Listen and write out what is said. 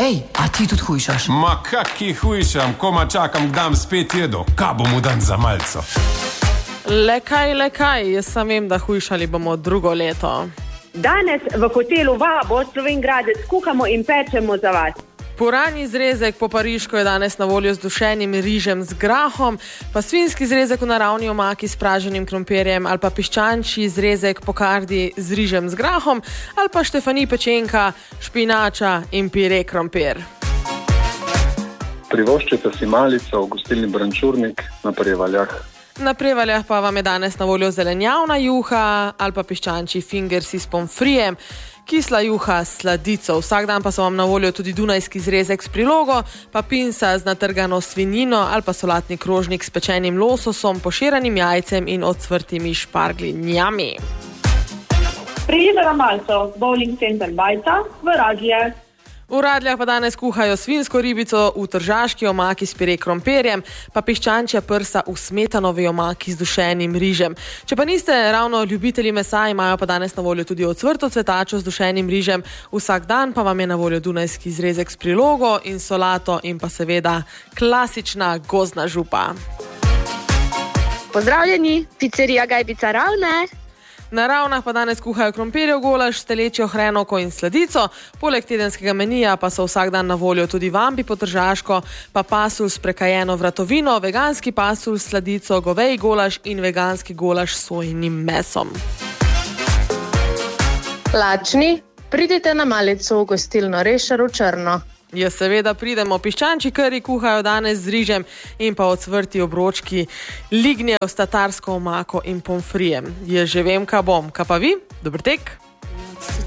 Ej, a ti tudi hujšaš? Ma kaki hujšam, koma čakam, kdam spet jedo. Kaj bomo dan za malco? Le kaj, jaz sam vem, da hujšali bomo drugo leto. Danes v hotelu Vabo Slovenjgradec kuhamo in pečemo za vas. Puranji zrezek po pariško je danes na voljo z dušenim rižem z grahom, pa svinjski zrezek v naravni omaki s praženim krompirjem ali pa piščančji zrezek po kardi z rižem z grahom ali pa Štefani pečenka, špinača in pire krompir. Privoščite si malico v gostilni Brančurnik na Prevaljah. Na Prevaljah pa vam je danes na voljo zelenjavna juha ali pa piščančji fingersi s pomfrijem, kisla juha s sladico. Vsak dan pa so vam na voljo tudi dunajski zrezek s prilogo, pa pinsa z natrgano svinjino ali pa solatni krožnik s pečenim lososom, poširanim jajcem in ocvrtimi šparglinjami. Prijete na malco Bowling Center Bajta v Radljah. V Radljah pa danes kuhajo svinjsko ribico v tržaški omaki s pire krompirjem, pa piščančja prsa v smetanovi omaki z dušenim rižem. Če pa niste ravno ljubitelji mesa, imajo pa danes na voljo tudi ocvrto cvetačo z dušenim rižem. Vsak dan pa vam je na voljo dunajski zrezek s prilogo in solato in pa seveda klasična gozdna župa. Pozdravljeni, pizzerija Gajbica Ravne. Na Ravnah pa danes kuhajo krompirjev golaž s telečjo hrenovko in sladico, poleg tedenskega menija pa so vsak dan na voljo tudi vampi po tržaško, pa pasulj s prekajeno vratovino, veganski pasulj s sladico, goveji golaž in veganski golaž s sojinim mesom. Lačni, pridite na malico v gostilno Rešar v Črno. Ja, seveda pridemo. Piščančji kari kuhajo danes z rižem in pa ocvrti obročki lignjev s tatarsko omako in pomfrijem. Jaz že vem, kaj bom. Kaj pa vi? Dober tek!